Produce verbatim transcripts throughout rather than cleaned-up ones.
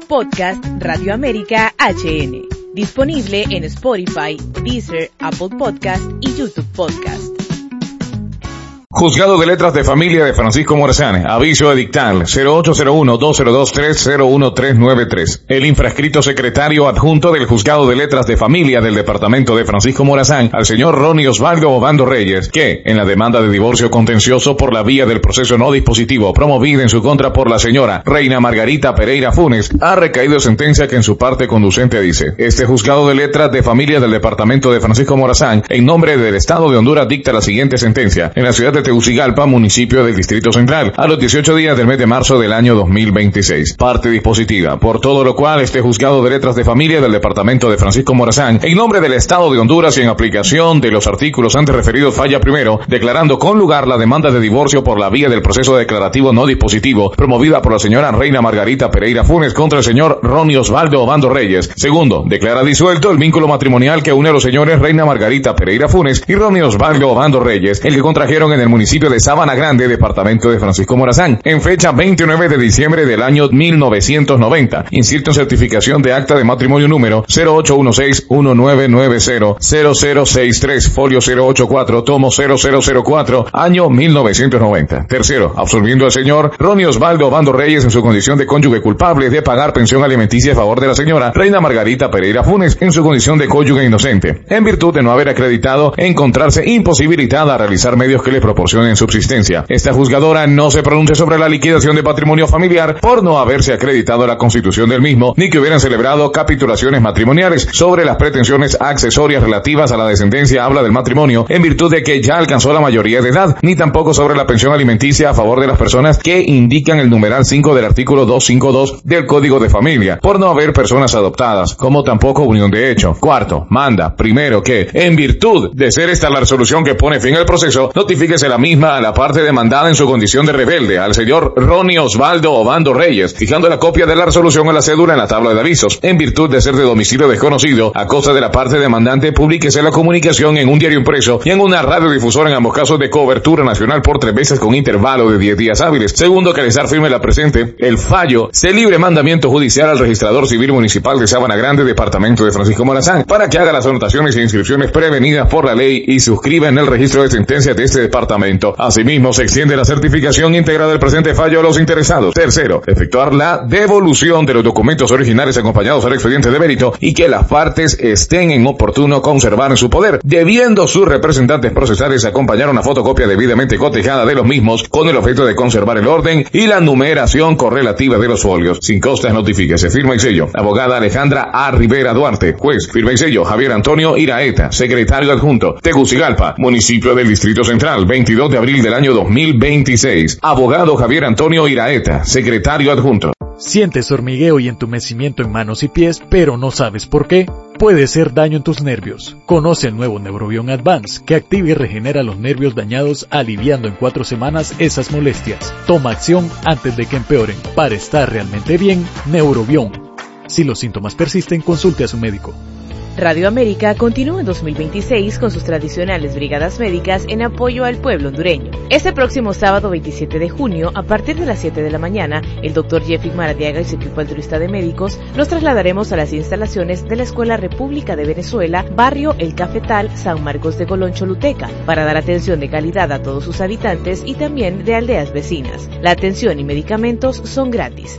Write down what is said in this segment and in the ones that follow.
Podcast Radio América H N. Disponible en Spotify, Deezer, Apple Podcast y YouTube Podcast. Juzgado de Letras de Familia de Francisco Morazán. Aviso edictal cero ocho cero uno, dos cero dos tres, cero uno tres nueve tres. El infrascrito secretario adjunto del Juzgado de Letras de Familia del Departamento de Francisco Morazán al señor Ronnie Osvaldo Obando Reyes, que, en la demanda de divorcio contencioso por la vía del proceso no dispositivo promovida en su contra por la señora Reina Margarita Pereira Funes, ha recaído sentencia que en su parte conducente dice: este Juzgado de Letras de Familia del Departamento de Francisco Morazán, en nombre del Estado de Honduras, dicta la siguiente sentencia. En la ciudad de Tegucigalpa, municipio del Distrito Central, a los dieciocho días del mes de marzo del año dos mil veintiséis. Parte dispositiva. Por todo lo cual, este Juzgado de Letras de Familia del Departamento de Francisco Morazán, en nombre del Estado de Honduras y en aplicación de los artículos antes referidos, falla primero, declarando con lugar la demanda de divorcio por la vía del proceso declarativo no dispositivo, promovida por la señora Reina Margarita Pereira Funes contra el señor Ronnie Osvaldo Obando Reyes. Segundo, declara disuelto el vínculo matrimonial que une a los señores Reina Margarita Pereira Funes y Ronnie Osvaldo Obando Reyes, el que contrajeron en el municipio de Sabana Grande, departamento de Francisco Morazán, en fecha veintinueve de diciembre del año mil novecientos noventa, inscrito en certificación de acta de matrimonio número cero ocho uno seis, uno nueve nueve cero, cero cero seis tres, folio cero ocho cuatro, tomo cero cero cero cuatro, año mil novecientos noventa. Tercero, absolviendo al señor Ronnie Osvaldo Obando Reyes en su condición de cónyuge culpable de pagar pensión alimenticia a favor de la señora Reina Margarita Pereira Funes en su condición de cónyuge inocente, en virtud de no haber acreditado encontrarse imposibilitada a realizar medios que le proporcionen subsistencia. Esta juzgadora no se pronuncia sobre la liquidación de patrimonio familiar por no haberse acreditado la constitución del mismo, ni que hubieran celebrado capitulaciones matrimoniales sobre las pretensiones accesorias relativas a la descendencia habla del matrimonio en virtud de que ya alcanzó la mayoría de edad, ni tampoco sobre la pensión alimenticia a favor de las personas que indican el numeral cinco del artículo doscientos cincuenta y dos del Código de Familia, por no haber personas adoptadas, como tampoco unión de hecho. Cuarto, manda, primero, que, en virtud de ser esta la resolución que pone fin al proceso, notifíquese la misma a la parte demandada en su condición de rebelde, al señor Ronnie Osvaldo Obando Reyes, fijando la copia de la resolución a la cédula en la tabla de avisos. En virtud de ser de domicilio desconocido, a costa de la parte demandante, publíquese la comunicación en un diario impreso y en una radiodifusora en ambos casos de cobertura nacional por tres veces con intervalo de diez días hábiles. Segundo, que al estar firme la presente, el fallo se libre mandamiento judicial al registrador civil municipal de Sabana Grande, departamento de Francisco Morazán, para que haga las anotaciones e inscripciones prevenidas por la ley y suscriba en el registro de sentencias de este departamento. Asimismo, se extiende la certificación íntegra del presente fallo a los interesados. Tercero, efectuar la devolución de los documentos originales acompañados al expediente de mérito y que las partes estén en oportuno conservar en su poder, debiendo sus representantes procesales acompañar una fotocopia debidamente cotejada de los mismos con el objeto de conservar el orden y la numeración correlativa de los folios. Sin costas, notifíquese. Firma y sello: abogada Alejandra A. Rivera Duarte. Juez, firma y sello: Javier Antonio Iraeta. Secretario adjunto, Tegucigalpa, municipio del Distrito Central, veintidós de abril del año dos mil veintiséis. Abogado Javier Antonio Iraeta. Secretario adjunto. ¿Sientes hormigueo y entumecimiento en manos y pies, pero no sabes por qué? Puede ser daño en tus nervios. Conoce el nuevo Neurobion Advance, que activa y regenera los nervios dañados, aliviando en cuatro semanas esas molestias. Toma acción antes de que empeoren. Para estar realmente bien, Neurobion. Si los síntomas persisten, consulte a su médico. Radio América continúa en dos mil veintiséis con sus tradicionales brigadas médicas en apoyo al pueblo hondureño. Este próximo sábado veintisiete de junio, a partir de las siete de la mañana, el doctor Jeffy Maradiaga y su equipo altruista de médicos nos trasladaremos a las instalaciones de la Escuela República de Venezuela, barrio El Cafetal, San Marcos de Colón, Choluteca, para dar atención de calidad a todos sus habitantes y también de aldeas vecinas. La atención y medicamentos son gratis.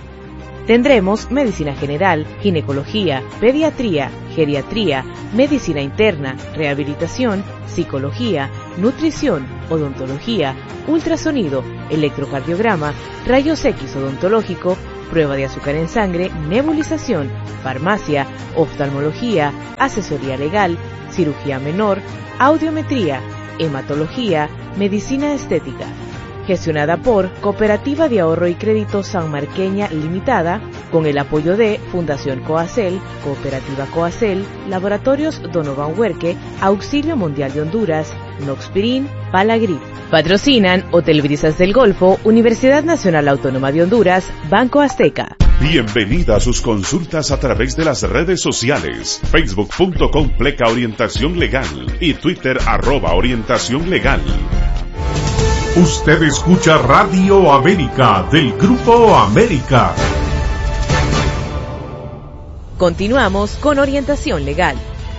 Tendremos medicina general, ginecología, pediatría, geriatría, medicina interna, rehabilitación, psicología, nutrición, odontología, ultrasonido, electrocardiograma, rayos X odontológico, prueba de azúcar en sangre, nebulización, farmacia, oftalmología, asesoría legal, cirugía menor, audiometría, hematología, medicina estética. Gestionada por Cooperativa de Ahorro y Crédito Sanmarqueña Limitada, con el apoyo de Fundación Coacel, Cooperativa Coacel, Laboratorios Donovan Huerque, Auxilio Mundial de Honduras, Noxpirin, Palagrip. Patrocinan Hotel Brisas del Golfo, Universidad Nacional Autónoma de Honduras, Banco Azteca. Bienvenida a sus consultas a través de las redes sociales, facebook punto com pleca orientación legal y Twitter arroba orientación legal. Usted escucha Radio América del Grupo América. Continuamos con Orientación Legal.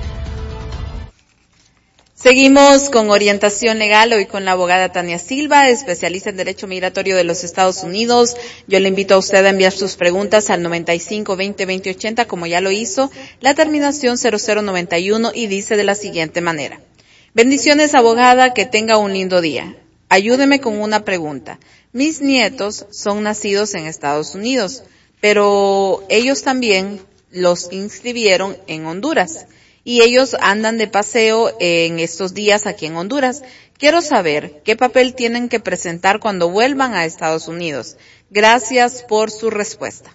Seguimos con Orientación Legal, hoy con la abogada Tania Silva, especialista en Derecho Migratorio de los Estados Unidos. Yo le invito a usted a enviar sus preguntas al noventa y cinco veinte veinte ochenta, como ya lo hizo, la terminación cero cero noventa y uno, y dice de la siguiente manera. Bendiciones, abogada, que tenga un lindo día. Ayúdeme con una pregunta. Mis nietos son nacidos en Estados Unidos, pero ellos también los inscribieron en Honduras. Y ellos andan de paseo en estos días aquí en Honduras. Quiero saber qué papel tienen que presentar cuando vuelvan a Estados Unidos. Gracias por su respuesta.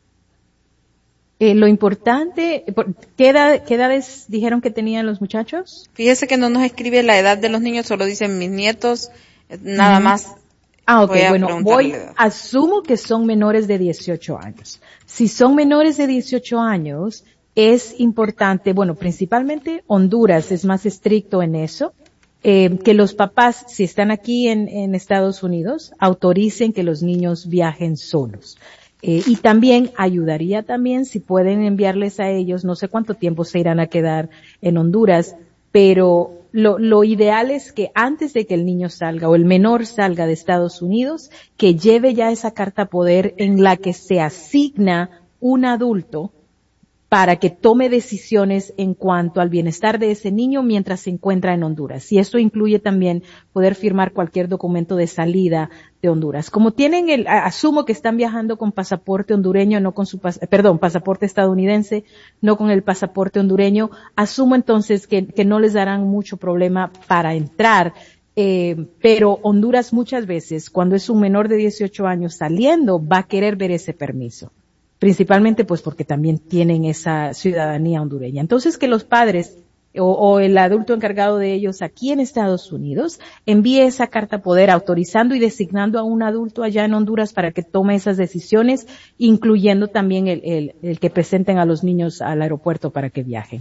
Eh, lo importante, ¿qué, edad, ¿qué edades dijeron que tenían los muchachos? Fíjese que no nos escribe la edad de los niños, solo dicen mis nietos, nada uh-huh. más. Ah, ok, voy bueno, voy, asumo que son menores de dieciocho años. Si son menores de dieciocho años, es importante, bueno, principalmente Honduras es más estricto en eso, eh, que los papás, si están aquí en, en Estados Unidos, autoricen que los niños viajen solos. Eh, y también ayudaría también si pueden enviarles a ellos, no sé cuánto tiempo se irán a quedar en Honduras, pero lo, lo ideal es que antes de que el niño salga o el menor salga de Estados Unidos, que lleve ya esa carta poder en la que se asigna un adulto para que tome decisiones en cuanto al bienestar de ese niño mientras se encuentra en Honduras. Y esto incluye también poder firmar cualquier documento de salida de Honduras. Como tienen el, asumo que están viajando con pasaporte hondureño, no con su, perdón, pasaporte estadounidense, no con el pasaporte hondureño, asumo entonces que, que no les darán mucho problema para entrar. Eh, pero Honduras muchas veces, cuando es un menor de dieciocho años saliendo, va a querer ver ese permiso. Principalmente pues porque también tienen esa ciudadanía hondureña. Entonces que los padres o, o el adulto encargado de ellos aquí en Estados Unidos envíe esa carta poder autorizando y designando a un adulto allá en Honduras para que tome esas decisiones, incluyendo también el, el, el que presenten a los niños al aeropuerto para que viajen.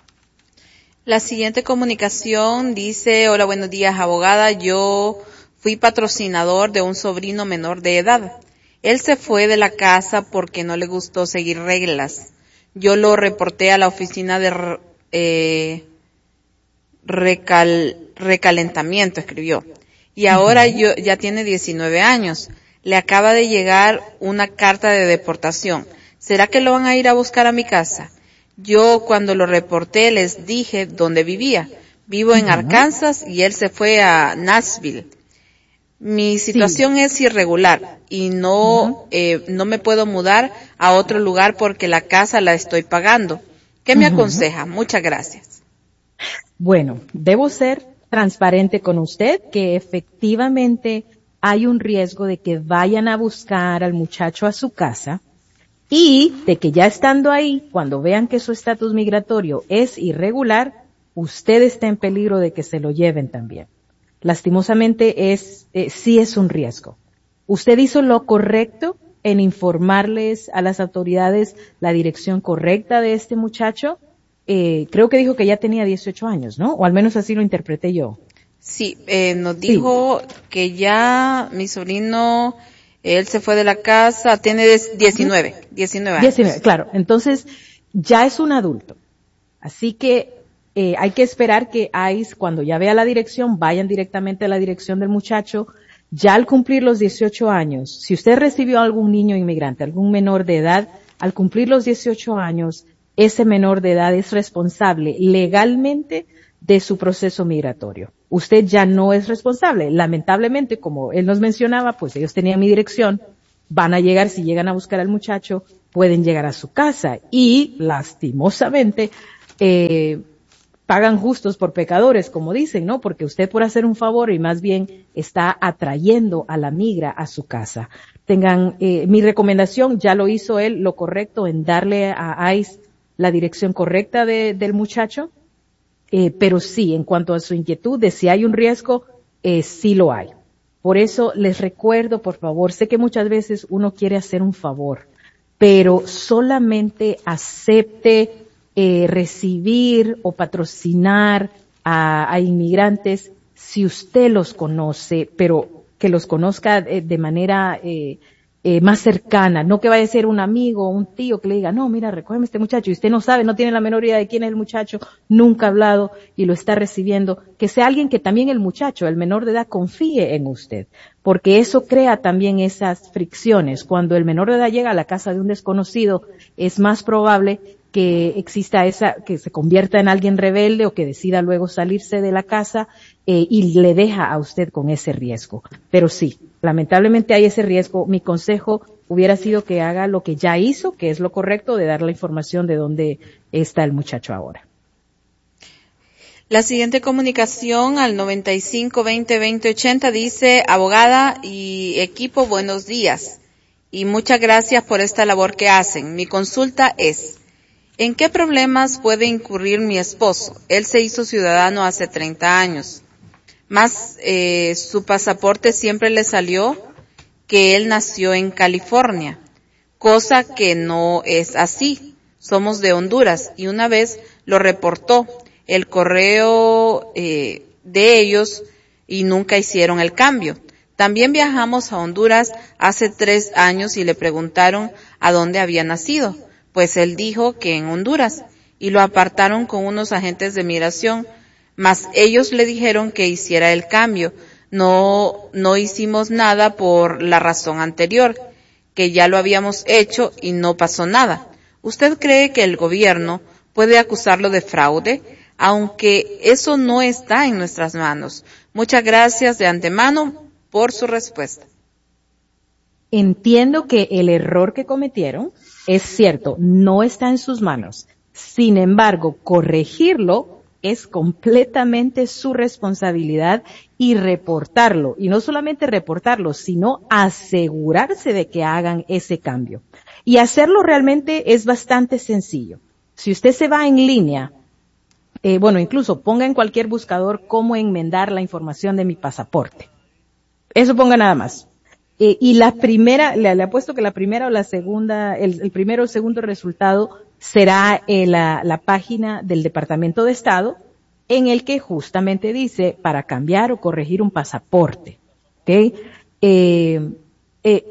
La siguiente comunicación dice, hola, buenos días, abogada, yo fui patrocinador de un sobrino menor de edad. Él se fue de la casa porque no le gustó seguir reglas. Yo lo reporté a la oficina de eh, recal, recalentamiento, escribió. Y ahora yo, ya tiene diecinueve años. Le acaba de llegar una carta de deportación. ¿Será que lo van a ir a buscar a mi casa? Yo cuando lo reporté les dije dónde vivía. Vivo en Arkansas y él se fue a Nashville. Mi situación sí. es irregular y no, uh-huh. eh, no me puedo mudar a otro lugar porque la casa la estoy pagando. ¿Qué me uh-huh. aconseja? Muchas gracias. Bueno, debo ser transparente con usted que efectivamente hay un riesgo de que vayan a buscar al muchacho a su casa y de que ya estando ahí, cuando vean que su estatus migratorio es irregular, usted está en peligro de que se lo lleven también. Lastimosamente es, eh, sí es un riesgo. Usted hizo lo correcto en informarles a las autoridades la dirección correcta de este muchacho. Eh, creo que dijo que ya tenía dieciocho años, ¿no? O al menos así lo interpreté yo. Sí, eh, nos dijo sí. que ya mi sobrino, él se fue de la casa, tiene diecinueve, diecinueve años. diecinueve, claro. Entonces, ya es un adulto. Así que Eh, hay que esperar que I C E, cuando ya vea la dirección, vayan directamente a la dirección del muchacho. Ya al cumplir los dieciocho años, si usted recibió a algún niño inmigrante, algún menor de edad, al cumplir los dieciocho años, ese menor de edad es responsable legalmente de su proceso migratorio. Usted ya no es responsable. Lamentablemente, como él nos mencionaba, pues ellos tenían mi dirección, van a llegar, si llegan a buscar al muchacho, pueden llegar a su casa. Y, lastimosamente, eh, pagan justos por pecadores, como dicen, ¿no? Porque usted por hacer un favor y más bien está atrayendo a la migra a su casa. Tengan, eh, mi recomendación, ya lo hizo él, lo correcto en darle a I C E la dirección correcta de, del muchacho, eh, pero sí, en cuanto a su inquietud de si hay un riesgo, eh, sí lo hay. Por eso les recuerdo, por favor, sé que muchas veces uno quiere hacer un favor, pero solamente acepte Eh, recibir o patrocinar a, a inmigrantes si usted los conoce, pero que los conozca de, de manera eh, eh, más cercana, no que vaya a ser un amigo o un tío que le diga, no, mira, recógeme este muchacho, y usted no sabe, no tiene la menor idea de quién es el muchacho, nunca ha hablado y lo está recibiendo, que sea alguien que también el muchacho, el menor de edad, confíe en usted, porque eso crea también esas fricciones. Cuando el menor de edad llega a la casa de un desconocido, es más probable que exista esa, que se convierta en alguien rebelde o que decida luego salirse de la casa eh, y le deja a usted con ese riesgo. Pero sí, lamentablemente hay ese riesgo. Mi consejo hubiera sido que haga lo que ya hizo, que es lo correcto, de dar la información de dónde está el muchacho ahora. La siguiente comunicación al noventa y cinco veinte veinte ochenta dice, abogada y equipo, buenos días y muchas gracias por esta labor que hacen. Mi consulta es, ¿en qué problemas puede incurrir mi esposo? Él se hizo ciudadano hace treinta años, más eh, su pasaporte siempre le salió que él nació en California, cosa que no es así. Somos de Honduras y una vez lo reportó el correo eh, de ellos y nunca hicieron el cambio. También viajamos a Honduras hace tres años y le preguntaron a dónde había nacido. Pues él dijo que en Honduras, y lo apartaron con unos agentes de migración, mas ellos le dijeron que hiciera el cambio. No, no hicimos nada por la razón anterior, que ya lo habíamos hecho y no pasó nada. ¿Usted cree que el gobierno puede acusarlo de fraude? Aunque eso no está en nuestras manos. Muchas gracias de antemano por su respuesta. Entiendo que el error que cometieron es cierto, no está en sus manos. Sin embargo, corregirlo es completamente su responsabilidad y reportarlo. Y no solamente reportarlo, sino asegurarse de que hagan ese cambio. Y hacerlo realmente es bastante sencillo. Si usted se va en línea, eh, bueno, incluso ponga en cualquier buscador cómo enmendar la información de mi pasaporte. Eso ponga nada más. Eh, y la primera, le, le apuesto que la primera o la segunda, el, el primero o segundo resultado será eh, la, la página del Departamento de Estado, en el que justamente dice para cambiar o corregir un pasaporte. ¿Okay? Eh, eh,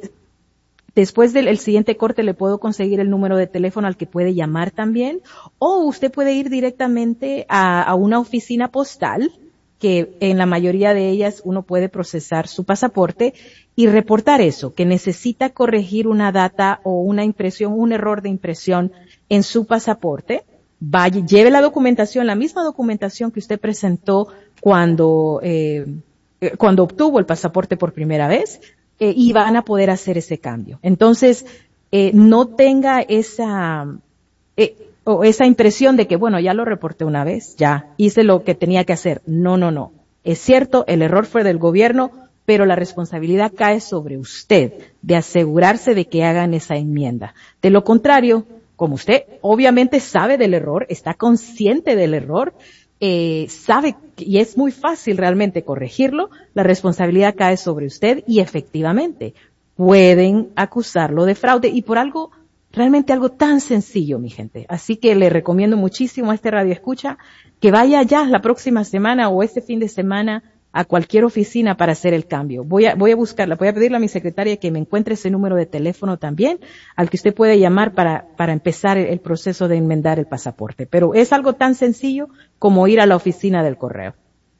después del el siguiente corte le puedo conseguir el número de teléfono al que puede llamar también, o usted puede ir directamente a, a una oficina postal, que en la mayoría de ellas uno puede procesar su pasaporte y reportar eso, que necesita corregir una data o una impresión, un error de impresión en su pasaporte. Vaya, lleve la documentación, la misma documentación que usted presentó cuando, eh, cuando obtuvo el pasaporte por primera vez, eh, y van a poder hacer ese cambio. Entonces, eh, no tenga esa, eh, o esa impresión de que, bueno, ya lo reporté una vez, ya hice lo que tenía que hacer. No, no, no. Es cierto, el error fue del gobierno, pero la responsabilidad cae sobre usted de asegurarse de que hagan esa enmienda. De lo contrario, como usted obviamente sabe del error, está consciente del error, eh, sabe, y es muy fácil realmente corregirlo, la responsabilidad cae sobre usted y efectivamente pueden acusarlo de fraude y por algo realmente algo tan sencillo, mi gente. Así que le recomiendo muchísimo a este Radio Escucha que vaya ya la próxima semana o este fin de semana a cualquier oficina para hacer el cambio. Voy a, voy a buscarla, voy a pedirle a mi secretaria que me encuentre ese número de teléfono también, al que usted puede llamar para, para empezar el, el proceso de enmendar el pasaporte. Pero es algo tan sencillo como ir a la oficina del correo.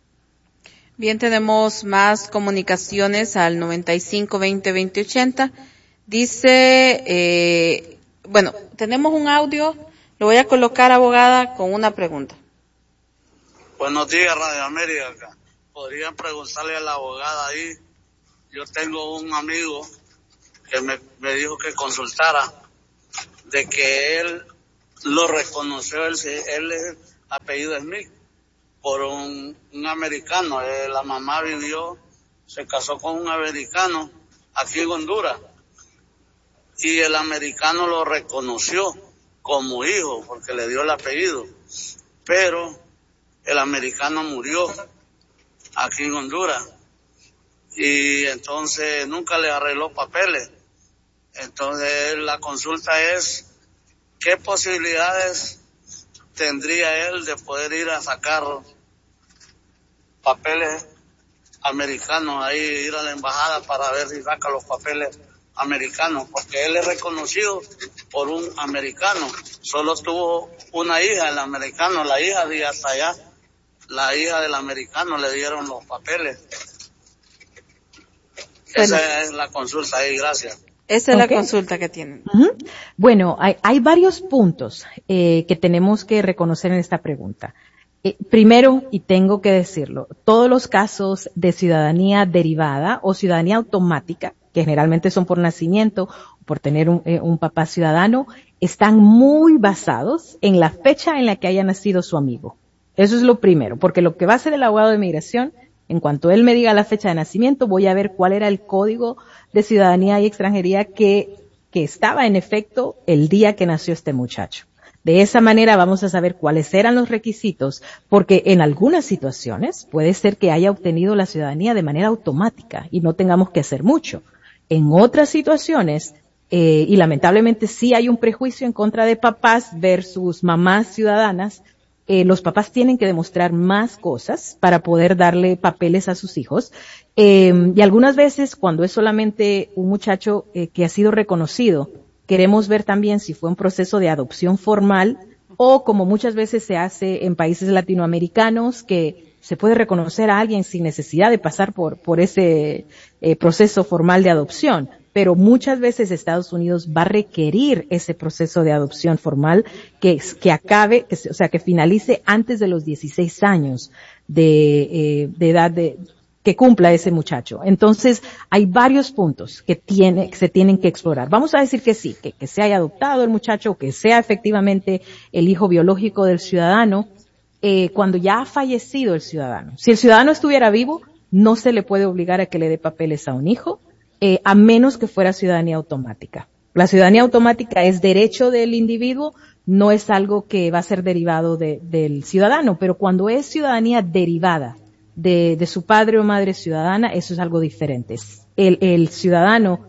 Bien, tenemos más comunicaciones al noventa y cinco veinte veinte ochenta. Dice, eh, bueno, tenemos un audio, lo voy a colocar, abogada, con una pregunta. Buenos días, Radio América. Podrían preguntarle a la abogada ahí. Yo tengo un amigo que me, me dijo que consultara, de que él lo reconoció, él, él es apellido Smith, por un, un americano. Eh, la mamá vivió, se casó con un americano aquí en Honduras. Y el americano lo reconoció como hijo porque le dio el apellido, pero el americano murió aquí en Honduras y entonces nunca le arregló papeles. Entonces la consulta es qué posibilidades tendría él de poder ir a sacar papeles americanos, ahí ir a la embajada para ver si saca los papeles americano, porque él es reconocido por un americano. Solo tuvo una hija, el americano, la hija de hasta allá, la hija del americano le dieron los papeles. Esa bueno. es la consulta ahí, gracias. Esa es okay. la consulta que tienen. Uh-huh. Bueno, hay, hay varios puntos eh, que tenemos que reconocer en esta pregunta. Eh, primero, y tengo que decirlo, todos los casos de ciudadanía derivada o ciudadanía automática, que generalmente son por nacimiento o por tener un, eh, un papá ciudadano, están muy basados en la fecha en la que haya nacido su amigo. Eso es lo primero, porque lo que va a hacer el abogado de migración, en cuanto él me diga la fecha de nacimiento, voy a ver cuál era el código de ciudadanía y extranjería que, que estaba en efecto el día que nació este muchacho. De esa manera vamos a saber cuáles eran los requisitos, porque en algunas situaciones puede ser que haya obtenido la ciudadanía de manera automática y no tengamos que hacer mucho. En otras situaciones, eh, y lamentablemente sí hay un prejuicio en contra de papás versus mamás ciudadanas, Eh, los papás tienen que demostrar más cosas para poder darle papeles a sus hijos. Eh, y algunas veces, cuando es solamente un muchacho eh, que ha sido reconocido, queremos ver también si fue un proceso de adopción formal o, como muchas veces se hace en países latinoamericanos, que se puede reconocer a alguien sin necesidad de pasar por, por ese eh, proceso formal de adopción. Pero muchas veces Estados Unidos va a requerir ese proceso de adopción formal que, que acabe, que, o sea, que finalice antes de los dieciséis años de, eh, de edad de, que cumpla ese muchacho. Entonces, hay varios puntos que tiene, que se tienen que explorar. Vamos a decir que sí, que, que se haya adoptado el muchacho, que sea efectivamente el hijo biológico del ciudadano, eh, cuando ya ha fallecido el ciudadano. Si el ciudadano estuviera vivo, no se le puede obligar a que le dé papeles a un hijo, Eh, a menos que fuera ciudadanía automática. La ciudadanía automática es derecho del individuo, no es algo que va a ser derivado de, del ciudadano, pero cuando es ciudadanía derivada de, de su padre o madre ciudadana, eso es algo diferente. El, el ciudadano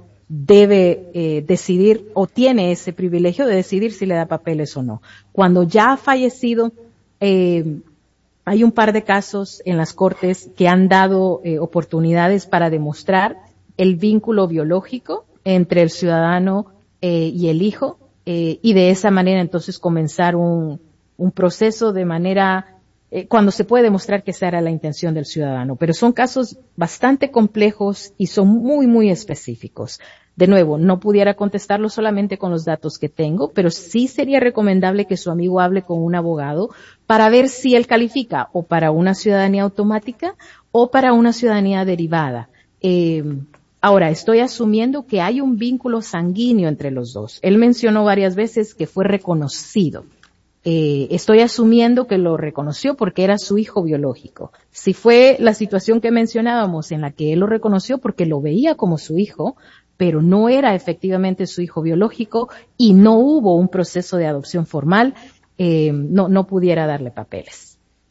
debe eh, decidir o tiene ese privilegio de decidir si le da papeles o no. Cuando ya ha fallecido, eh, hay un par de casos en las cortes que han dado eh, oportunidades para demostrar el vínculo biológico entre el ciudadano eh, y el hijo, eh, y de esa manera entonces comenzar un, un proceso de manera, eh, cuando se puede demostrar que esa era la intención del ciudadano. Pero son casos bastante complejos y son muy, muy específicos. De nuevo, no pudiera contestarlo solamente con los datos que tengo, pero sí sería recomendable que su amigo hable con un abogado para ver si él califica o para una ciudadanía automática o para una ciudadanía derivada. Eh, Ahora, estoy asumiendo que hay un vínculo sanguíneo entre los dos. Él mencionó varias veces que fue reconocido. Eh, estoy asumiendo que lo reconoció porque era su hijo biológico. Si fue la situación que mencionábamos en la que él lo reconoció porque lo veía como su hijo, pero no era efectivamente su hijo biológico y no hubo un proceso de adopción formal, eh, no, no pudiera darle papeles.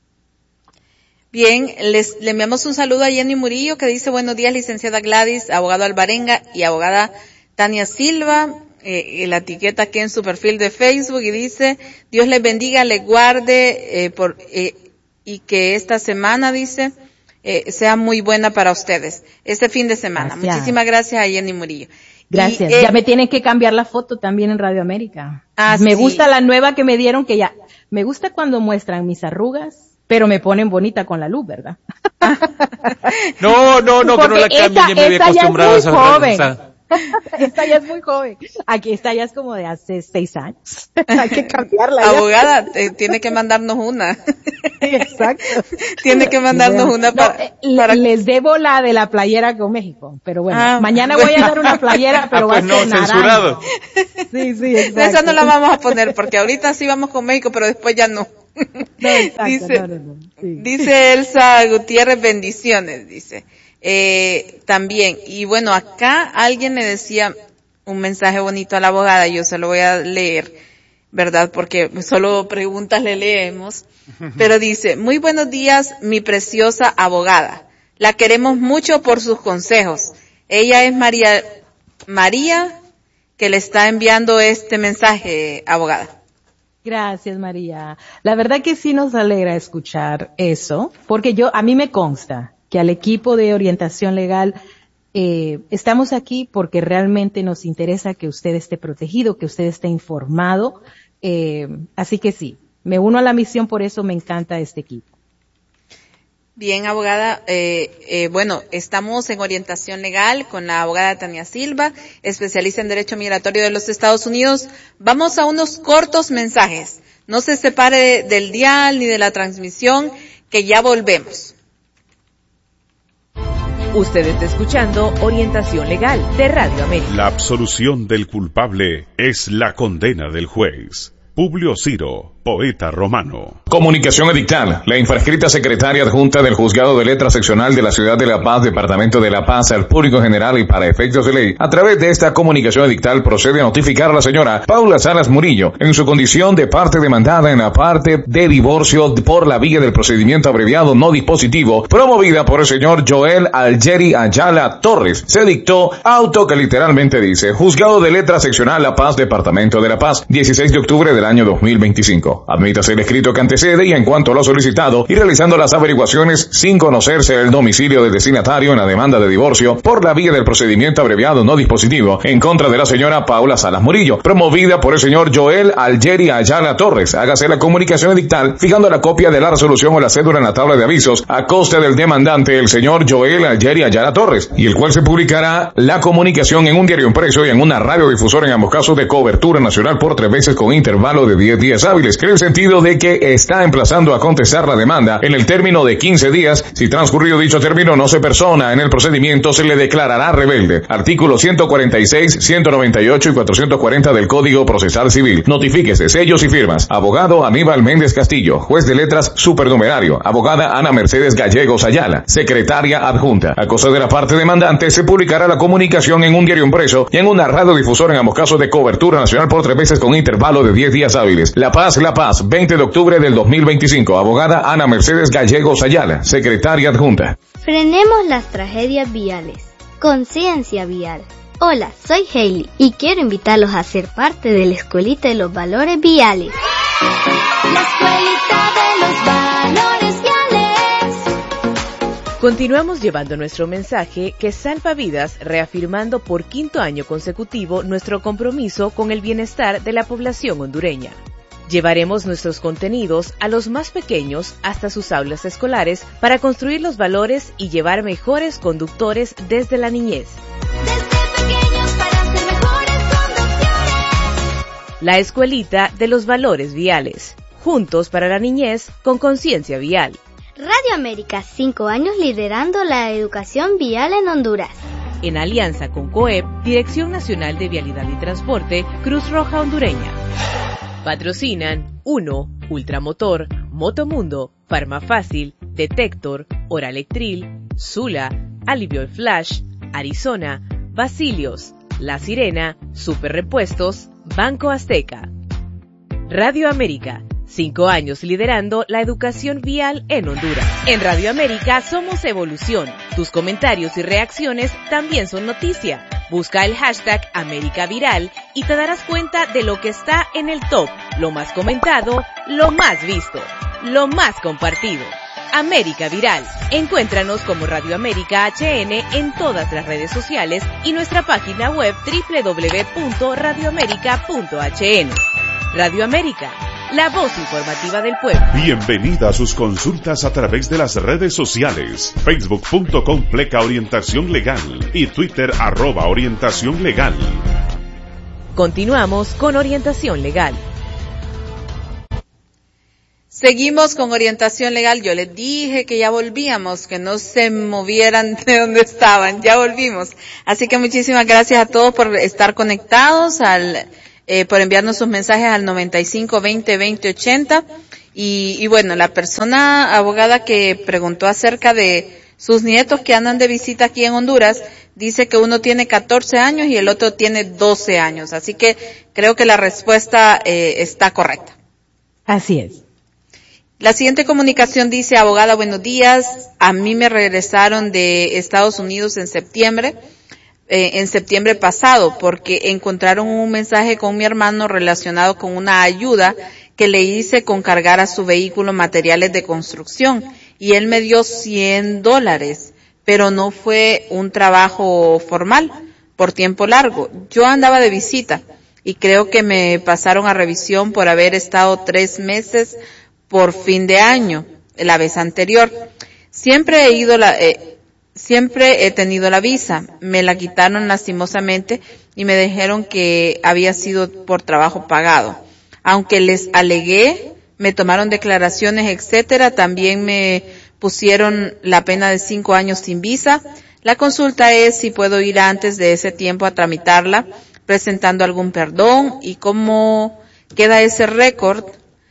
Bien, les, le enviamos un saludo a Jenny Murillo que dice buenos días licenciada Gladys, abogado Alvarenga y abogada Tania Silva, eh, la etiqueta aquí en su perfil de Facebook y dice Dios les bendiga, les guarde eh, por, eh, y que esta semana dice eh, sea muy buena para ustedes, este fin de semana. Gracias. Muchísimas gracias a Jenny Murillo. Gracias. Y, eh, ya me tienen que cambiar la foto también en Radio América. Ah, me sí. gusta la nueva que me dieron que ya, me gusta cuando muestran mis arrugas. Pero me ponen bonita con la luz, ¿verdad? No, no, no, que no la cambien, ya me había acostumbrado a esa joven. Esta ya es muy joven. Aquí esta ya es como de hace seis años. Hay que cambiarla. Abogada, eh, tiene que mandarnos una. Exacto. Tiene que mandarnos bueno, una para, no, eh, para... Les debo la de la playera con México, pero bueno, ah, mañana bueno. voy a dar una playera, pero ah, pues va a ser no, censurado. Sí, sí, exacto. Esa no la vamos a poner, porque ahorita sí vamos con México, pero después ya no. No, exacto, dice, no, no, no. Sí. dice Elsa Gutiérrez, bendiciones, dice. Eh, también, y bueno, acá alguien le decía un mensaje bonito a la abogada, yo se lo voy a leer, ¿verdad? Porque solo preguntas le leemos, pero dice, muy buenos días, mi preciosa abogada. La queremos mucho por sus consejos. Ella es María, María, que le está enviando este mensaje, abogada. Gracias, María. La verdad que sí nos alegra escuchar eso, porque yo, a mí me consta que al equipo de orientación legal Eh, estamos aquí porque realmente nos interesa que usted esté protegido, que usted esté informado. Eh, así que sí, me uno a la misión, por eso me encanta este equipo. Bien, abogada, eh, eh, bueno, estamos en orientación legal con la abogada Tania Silva, especialista en Derecho Migratorio de los Estados Unidos. Vamos a unos cortos mensajes. No se separe del dial ni de la transmisión, que ya volvemos. Usted está escuchando Orientación Legal de Radio América. La absolución del culpable es la condena del juez. Publio Ciro, poeta romano. Comunicación edictal. La infrascrita secretaria adjunta del Juzgado de Letras Seccional de la Ciudad de La Paz, Departamento de La Paz, al público general y para efectos de ley, a través de esta comunicación edictal procede a notificar a la señora Paula Salas Murillo, en su condición de parte demandada en la parte de divorcio por la vía del procedimiento abreviado no dispositivo, promovida por el señor Joel Algeri Ayala Torres. Se dictó auto que literalmente dice: Juzgado de Letras Seccional La Paz, Departamento de La Paz, dieciséis de octubre del año dos mil veinticinco. Admítase el escrito que antecede y en cuanto a lo solicitado y realizando las averiguaciones sin conocerse el domicilio del destinatario en la demanda de divorcio por la vía del procedimiento abreviado no dispositivo en contra de la señora Paula Salas Murillo, promovida por el señor Joel Algeri Ayala Torres. Hágase la comunicación edictal fijando la copia de la resolución o la cédula en la tabla de avisos a costa del demandante, el señor Joel Algeri Ayala Torres, y el cual se publicará la comunicación en un diario impreso y en una radiodifusora en ambos casos de cobertura nacional por tres veces con intervalo de diez días hábiles, en el sentido de que está emplazando a contestar la demanda en el término de quince días. Si transcurrido dicho término no se persona en el procedimiento, se le declarará rebelde. Artículos ciento cuarenta y seis, ciento noventa y ocho y cuatrocientos cuarenta del Código Procesal Civil. Notifíquese, sellos y firmas. Abogado Aníbal Méndez Castillo, juez de letras supernumerario. Abogada Ana Mercedes Gallegos Ayala, secretaria adjunta. A cosa de la parte demandante, se publicará la comunicación en un diario impreso y en una radiodifusora en ambos casos de cobertura nacional por tres veces con intervalo de diez días hábiles. La Paz, La Paz, veinte de octubre del dos mil veinticinco. Abogada Ana Mercedes Gallegos Ayala, secretaria adjunta. Frenemos las tragedias viales. Conciencia vial. Hola, soy Hailey y quiero invitarlos a ser parte de la Escuelita de los Valores Viales. La Escuelita de los Valores Viales. Continuamos llevando nuestro mensaje que salva vidas, reafirmando por quinto año consecutivo nuestro compromiso con el bienestar de la población hondureña. Llevaremos nuestros contenidos a los más pequeños hasta sus aulas escolares para construir los valores y llevar mejores conductores desde la niñez. Desde pequeños para ser mejores conductores. La Escuelita de los Valores Viales. Juntos para la niñez con conciencia vial. Radio América, cinco años liderando la educación vial en Honduras. En alianza con COEP, Dirección Nacional de Vialidad y Transporte, Cruz Roja Hondureña. Patrocinan uno. Ultramotor, Motomundo, Farmafácil, Detector, Oralectril, Zula, Alivio Flash, Arizona, Basilios, La Sirena, Super Repuestos, Banco Azteca. Radio América, cinco años liderando la educación vial en Honduras. En Radio América somos evolución. Tus comentarios y reacciones también son noticia. Busca el hashtag América Viral y te darás cuenta de lo que está en el top, lo más comentado, lo más visto, lo más compartido. América Viral. Encuéntranos como Radio América H N en todas las redes sociales y nuestra página web doble u doble u doble u punto radio américa punto h n. Radio América, la voz informativa del pueblo. Bienvenida a sus consultas a través de las redes sociales. Facebook punto com pleca Orientación Legal y Twitter arroba Orientación Legal. Continuamos con Orientación Legal. Seguimos con Orientación Legal. Yo les dije que ya volvíamos, que no se movieran de donde estaban. Ya volvimos. Así que muchísimas gracias a todos por estar conectados al... Eh, por enviarnos sus mensajes al noventa y cinco veinte veinte ochenta y, y bueno, la persona abogada que preguntó acerca de sus nietos que andan de visita aquí en Honduras, dice que uno tiene catorce años y el otro tiene doce años, así que creo que la respuesta eh, está correcta. Así es. La siguiente comunicación dice: abogada, buenos días, a mí me regresaron de Estados Unidos en septiembre, Eh, en septiembre pasado, porque encontraron un mensaje con mi hermano relacionado con una ayuda que le hice con cargar a su vehículo materiales de construcción, y él me dio cien dólares, pero no fue un trabajo formal por tiempo largo. Yo andaba de visita y creo que me pasaron a revisión por haber estado tres meses por fin de año, la vez anterior. Siempre he ido la, eh, siempre he tenido la visa, me la quitaron lastimosamente y me dijeron que había sido por trabajo pagado. Aunque les alegué, me tomaron declaraciones, etcétera, también me pusieron la pena de cinco años sin visa. La consulta es si puedo ir antes de ese tiempo a tramitarla, presentando algún perdón y cómo queda ese récord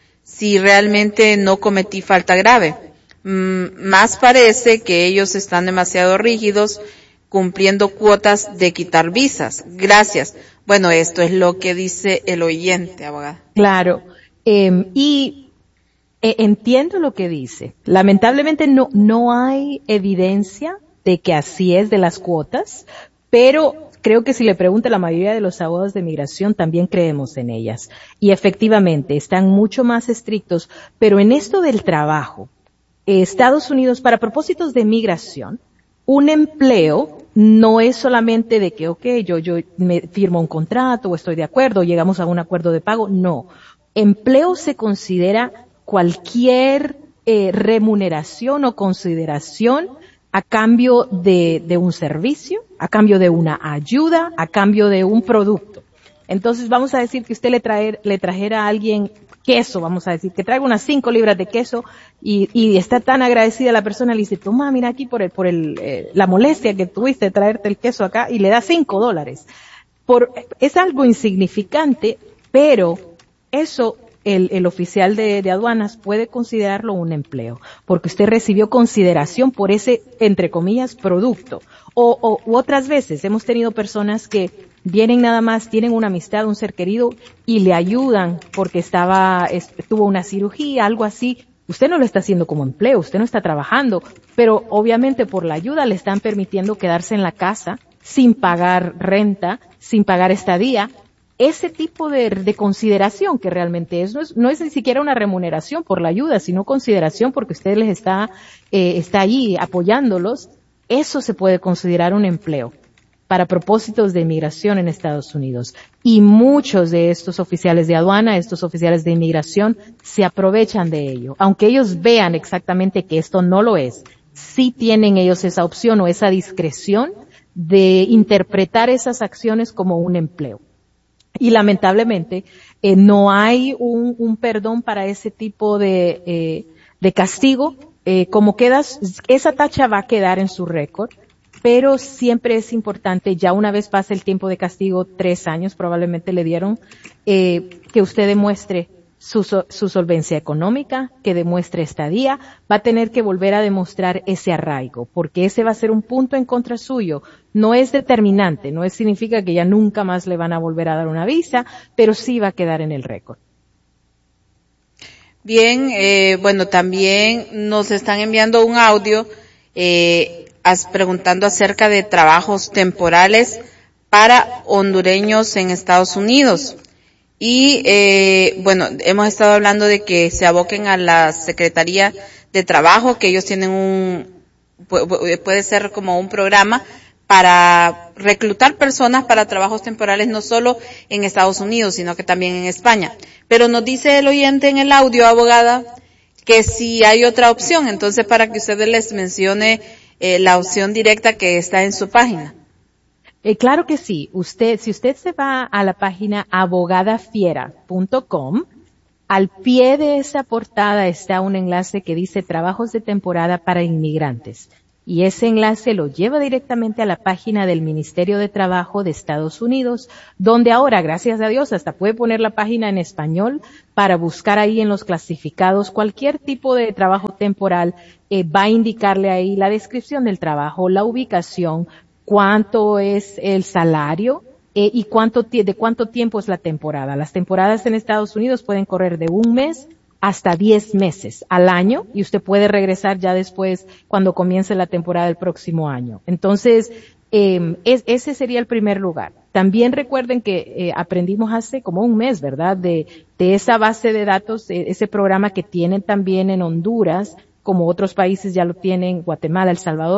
si realmente no cometí falta grave. Mm, más parece que ellos están demasiado rígidos cumpliendo cuotas de quitar visas. Gracias. Bueno, esto es lo que dice el oyente, abogada. Claro. Eh, y eh, entiendo lo que dice. Lamentablemente no, no hay evidencia de que así es de las cuotas, pero creo que si le pregunta a la mayoría de los abogados de migración, también creemos en ellas. Y efectivamente, están mucho más estrictos, pero en esto del trabajo, eh, Estados Unidos, para propósitos de migración, un empleo no es solamente de que, ok, yo, yo me firmo un contrato o estoy de acuerdo, o llegamos a un acuerdo de pago. No. Empleo se considera cualquier eh, remuneración o consideración a cambio de, de un servicio, a cambio de una ayuda, a cambio de un producto. Entonces vamos a decir que usted le traer, le trajera a alguien queso, vamos a decir, que traiga unas cinco libras de queso y, y está tan agradecida la persona, le dice, toma, mira aquí por el, por el, eh, la molestia que tuviste de traerte el queso acá, y le da cinco dólares. Por, es algo insignificante, pero eso el, el oficial de, de aduanas puede considerarlo un empleo, porque usted recibió consideración por ese, entre comillas, producto. O, o u otras veces hemos tenido personas que vienen nada más, tienen una amistad, un ser querido, y le ayudan porque estaba, es, tuvo una cirugía, algo así. Usted no lo está haciendo como empleo, usted no está trabajando, pero obviamente por la ayuda le están permitiendo quedarse en la casa sin pagar renta, sin pagar estadía. Ese tipo de, de consideración que realmente es no, es, no es ni siquiera una remuneración por la ayuda, sino consideración porque usted les está, eh, está allí apoyándolos. Eso se puede considerar un empleo para propósitos de inmigración en Estados Unidos. Y muchos de estos oficiales de aduana, estos oficiales de inmigración, se aprovechan de ello. Aunque ellos vean exactamente que esto no lo es, sí tienen ellos esa opción o esa discreción de interpretar esas acciones como un empleo. Y lamentablemente, eh, no hay un, un perdón para ese tipo de, eh, de castigo. Eh, como quedas, esa tacha va a quedar en su récord. Pero siempre es importante, ya una vez pase el tiempo de castigo, tres años probablemente le dieron, eh, que usted demuestre su, su solvencia económica, que demuestre estadía, va a tener que volver a demostrar ese arraigo, porque ese va a ser un punto en contra suyo. No es determinante, no es, significa que ya nunca más le van a volver a dar una visa, pero sí va a quedar en el récord. Bien, eh, bueno, también nos están enviando un audio, eh, preguntando acerca de trabajos temporales para hondureños en Estados Unidos. Y, eh, bueno, hemos estado hablando de que se aboquen a la Secretaría de Trabajo, que ellos tienen un, puede ser como un programa para reclutar personas para trabajos temporales, no solo en Estados Unidos, sino que también en España. Pero nos dice el oyente en el audio, abogada, que si hay otra opción, entonces para que ustedes les mencione Eh, la opción directa que está en su página. Eh, claro que sí. Usted, si usted se va a la página abogada fiera punto com, al pie de esa portada está un enlace que dice trabajos de temporada para inmigrantes. Y ese enlace lo lleva directamente a la página del Ministerio de Trabajo de Estados Unidos, donde ahora, gracias a Dios, hasta puede poner la página en español para buscar ahí en los clasificados cualquier tipo de trabajo temporal. Eh, va a indicarle ahí la descripción del trabajo, la ubicación, cuánto es el salario eh, y cuánto de cuánto tiempo es la temporada. Las temporadas en Estados Unidos pueden correr de un mes hasta diez meses al año, y usted puede regresar ya después cuando comience la temporada del próximo año. Entonces, eh, es, ese sería el primer lugar. También recuerden que eh, aprendimos hace como un mes, ¿verdad?, de, de esa base de datos, eh, ese programa que tienen también en Honduras, como otros países ya lo tienen, Guatemala, El Salvador.